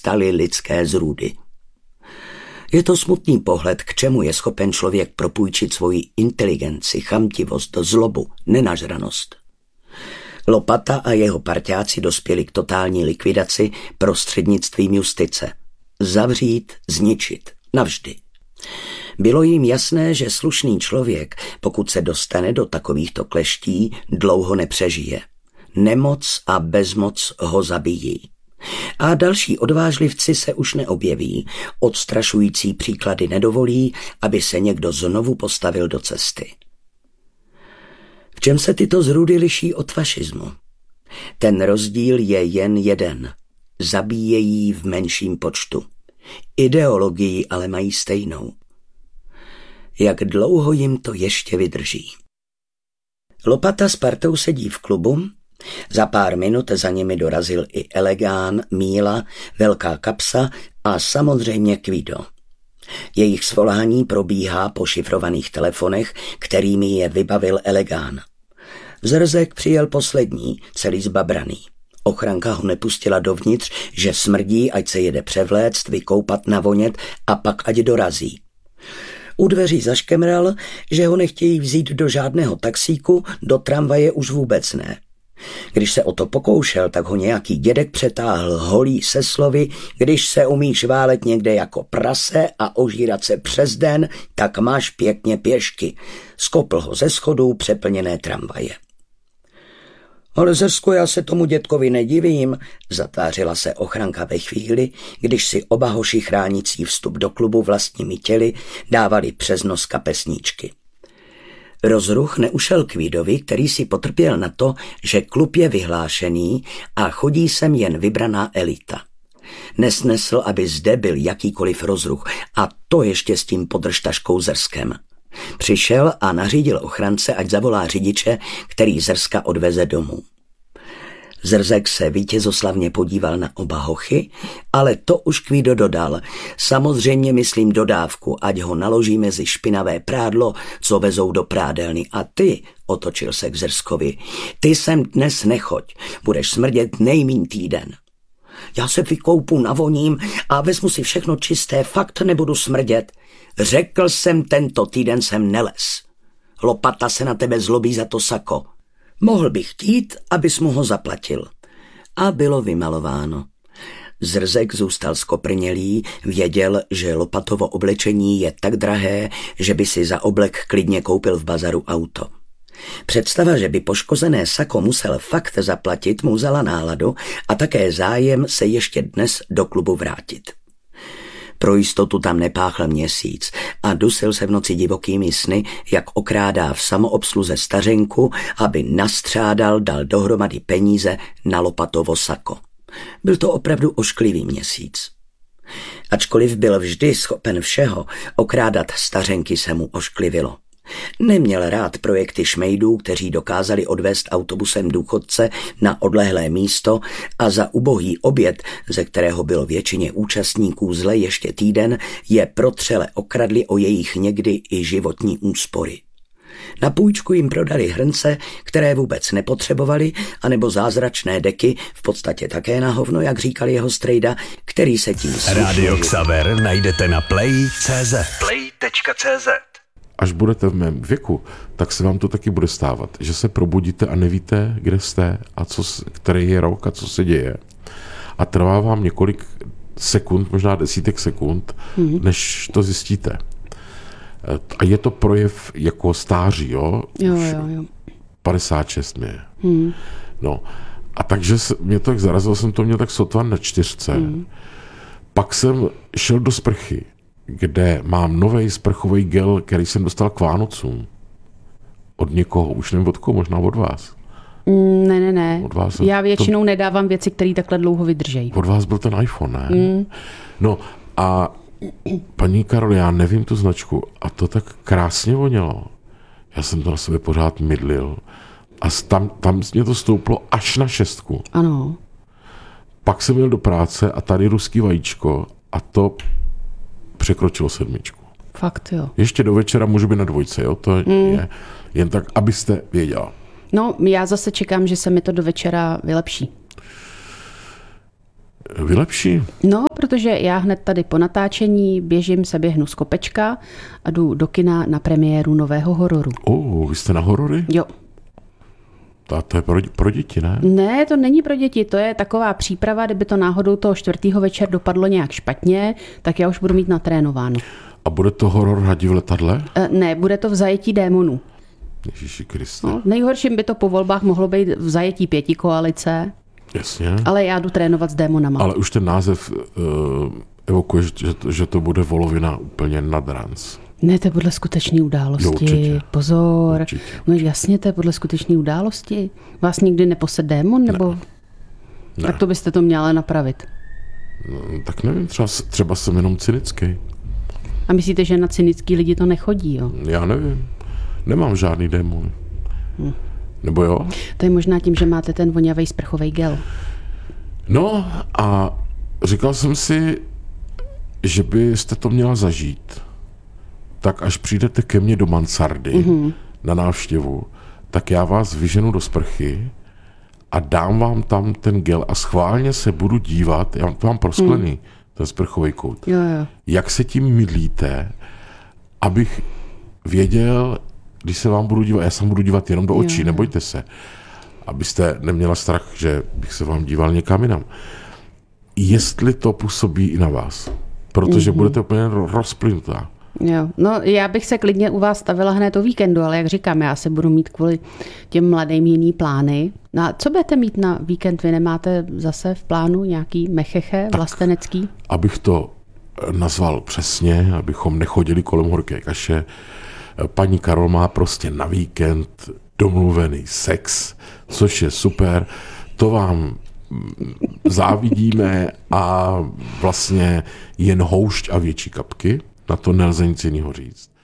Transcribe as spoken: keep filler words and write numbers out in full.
staly lidské zrůdy. Je to smutný pohled, k čemu je schopen člověk propůjčit svoji inteligenci, chamtivost, zlobu, nenažranost. Lopata a jeho parťáci dospěli k totální likvidaci prostřednictvím justice. Zavřít, zničit, navždy. Bylo jim jasné, že slušný člověk, pokud se dostane do takovýchto kleští, dlouho nepřežije. Nemoc a bezmoc ho zabijí. A další odvážlivci se už neobjeví, odstrašující příklady nedovolí, aby se někdo znovu postavil do cesty. V čem se tyto zrůdy liší od fašismu? Ten rozdíl je jen jeden. Zabíjejí v menším počtu. Ideologii ale mají stejnou. Jak dlouho jim to ještě vydrží? Lopata s partou sedí v klubu. Za pár minut za nimi dorazil i Elegán, Míla, Velká kapsa a samozřejmě Kvido. Jejich svolání probíhá po šifrovaných telefonech, kterými je vybavil Elegán. Zrzek přijel poslední, celý zbabraný. Ochranka ho nepustila dovnitř, že smrdí, ať se jede převléct, vykoupat, navonět a pak ať dorazí. U dveří zaškemral, že ho nechtějí vzít do žádného taxíku, do tramvaje už vůbec ne. Když se o to pokoušel, tak ho nějaký dědek přetáhl holý se slovy: když se umíš válet někde jako prase a ožírat se přes den, tak máš pěkně pěšky. Skopl ho ze schodů přeplněné tramvaje. Ale Zrsko, já se tomu dědkovi nedivím, zatvářila se ochranka ve chvíli, když si oba hoši chránící vstup do klubu vlastními těly dávali přes nos kapesníčky. Rozruch neušel Kvidovi, který si potrpěl na to, že klub je vyhlášený a chodí sem jen vybraná elita. Nesnesl, aby zde byl jakýkoliv rozruch, a to ještě s tím podržtaškou Zrskem. Přišel a nařídil ochrance, ať zavolá řidiče, který Zrska odveze domů. Zrzek se vítězoslavně podíval na oba hochy, ale to už Kvido dodal. Samozřejmě myslím dodávku, ať ho naloží mezi špinavé prádlo, co vezou do prádelny. A ty, otočil se k Zrskovi, ty sem dnes nechoď, budeš smrdět nejmíň týden. Já se vykoupu, navoním a vezmu si všechno čisté, fakt nebudu smrdět. Řekl jsem, tento týden jsem neles. Lopata se na tebe zlobí za to sako. Mohl bych chtít, abys mu ho zaplatil. A bylo vymalováno. Zrzek zůstal skoprnělý, věděl, že Lopatovo oblečení je tak drahé, že by si za oblek klidně koupil v bazaru auto. Představa, že by poškozené sako musel fakt zaplatit, mu vzala náladu a také zájem se ještě dnes do klubu vrátit. Pro jistotu tam nepáchl měsíc a dusil se v noci divokými sny, jak okrádá v samoobsluze stařenku, aby nastřádal, dal dohromady peníze na Lopatovo sako. Byl to opravdu ošklivý měsíc. Ačkoliv byl vždy schopen všeho, okrádat stařenky se mu ošklivilo. Neměl rád projekty šmejdů, kteří dokázali odvést autobusem důchodce na odlehlé místo a za ubohý oběd, ze kterého bylo většině účastníků zle ještě týden, je protřele okradli o jejich někdy i životní úspory. Na půjčku jim prodali hrnce, které vůbec nepotřebovali, anebo zázračné deky, v podstatě také na hovno, jak říkal jeho strejda, který se tím slušil. Radio Xaver najdete na play tečka cé zet. play tečka cé zet. Až budete v mém věku, tak se vám to taky bude stávat, že se probudíte a nevíte, kde jste a co, který je rok a co se děje. A trvá vám několik sekund, možná desítek sekund, mm-hmm. než to zjistíte. A je to projev jako stáří, jo? Jo, jo, jo. padesát šest mě. Mm. No. A takže se, mě to tak zarazilo, jsem to měl tak sotva na čtyřce. Mm. Pak jsem šel do sprchy, kde mám novej sprchový gel, který jsem dostal k Vánocům. Od někoho, už nevím od koho, možná od vás. Mm, ne, ne, ne. Od vás Já většinou to... nedávám věci, které takhle dlouho vydržejí. Od vás byl ten iPhone, ne? Mm. No a paní Karol, já nevím tu značku, a to tak krásně vonělo. Já jsem to na sebe pořád mydlil a tam, tam mě to stouplo až na šestku. Ano. Pak jsem jel do práce a tady ruský vajíčko a to překročilo sedmičku. Fakt, jo. Ještě do večera můžu být na dvojce, jo? To mm. je jen tak, abyste věděla. No, já zase čekám, že se mi to do večera vylepší. Vylepší? No, protože já hned tady po natáčení běžím, se běhnu z kopečka a jdu do kina na premiéru nového hororu. Oh, vy jste na horory? Jo. A to je pro, pro děti, ne? Ne, to není pro děti, to je taková příprava, kdyby to náhodou toho čtvrtýho večer dopadlo nějak špatně, tak já už budu mít natrénováno. A bude to horor Hadi v letadle? E, ne, bude to v zajetí démonů. Ježíši Kriste. No, nejhorším by to po volbách mohlo být v zajetí pěti koalice, Jasně. ale já jdu trénovat s démonama. Ale už ten název uh, evokuje, že to, že to bude volovina úplně nad ranc. Ne, to je podle skutečné události. Jo, určitě. Pozor. Určitě, No jasně, to je podle skutečné události. Vás nikdy neposed démon, nebo? Ne. Ne. Tak to byste to měla napravit. No, tak nevím, třeba, třeba jsem jenom cynický. A myslíte, že na cynický lidi to nechodí, jo? Já nevím. Nemám žádný démon. Hm. Nebo jo? To je možná tím, že máte ten vonavý sprchový gel. No a říkal jsem si, že byste to měla zažít. Tak až přijdete ke mně do mansardy mm-hmm. na návštěvu, tak já vás vyženu do sprchy a dám vám tam ten gel a schválně se budu dívat, já to mám prosklený, mm. ten sprchový kout, Jo, jo. jak se tím mydlíte, abych věděl, když se vám budu dívat, já se vám budu dívat jenom do očí, jo, jo. nebojte se, abyste neměla strach, že bych se vám díval někam jinam. Jestli to působí i na vás, protože mm-hmm. budete úplně rozplynutá. Jo, no já bych se klidně u vás stavila hned o víkendu, ale jak říkám, já se budu mít kvůli těm mladým jiný plány. No a co budete mít na víkend? Vy nemáte zase v plánu nějaký mecheche vlastenecký? Abych to nazval přesně, abychom nechodili kolem horké kaše, paní Karol má prostě na víkend domluvený sex, což je super, to vám závidíme a vlastně jen houšť a větší kapky. Na to nelze nic jiného říct.